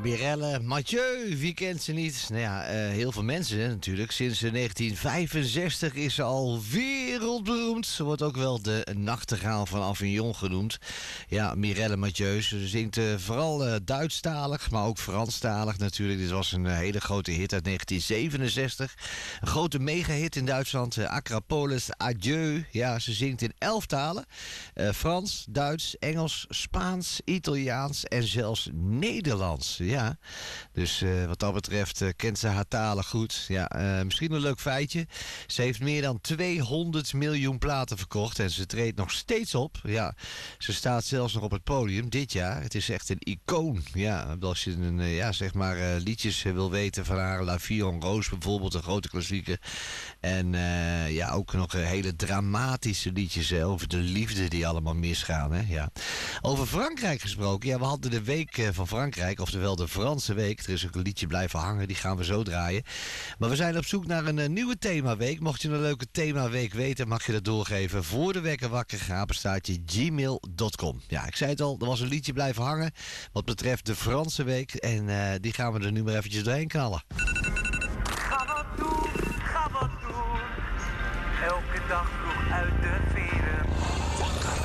Mirelle Mathieu, wie kent ze niet? Nou ja, heel veel mensen natuurlijk. Sinds 1965 is ze al wereldberoemd. Ze wordt ook wel de nachtegaal van Avignon genoemd. Ja, Mirelle Mathieu. Ze zingt vooral Duitsstalig, maar ook Franstalig natuurlijk. Dit was een hele grote hit uit 1967. Een grote megahit in Duitsland. Acropolis Adieu. Ja, ze zingt in 11 talen. Frans, Duits, Engels, Spaans, Italiaans en zelfs Nederlands. Ja, dus wat dat betreft kent ze haar talen goed. Ja, misschien een leuk feitje. Ze heeft meer dan 200 miljoen platen verkocht en ze treedt nog steeds op. Ja, ze staat zelfs nog op het podium dit jaar. Het is echt een icoon. Ja, als je liedjes wil weten van haar, La Vie en Rose bijvoorbeeld, een grote klassieker. En ook nog hele dramatische liedjes over de liefde die allemaal misgaan. Hè? Ja. Over Frankrijk gesproken. Ja, we hadden de week van Frankrijk, oftewel de Franse week. Er is ook een liedje blijven hangen, die gaan we zo draaien. Maar we zijn op zoek naar een nieuwe themaweek. Mocht je een leuke themaweek weten, mag je dat doorgeven voor de wekker wakker, gmail.com. Ja, ik zei het al, er was een liedje blijven hangen wat betreft de Franse week. En die gaan we er nu maar eventjes doorheen knallen. Ga wat doen, elke dag vroeg uit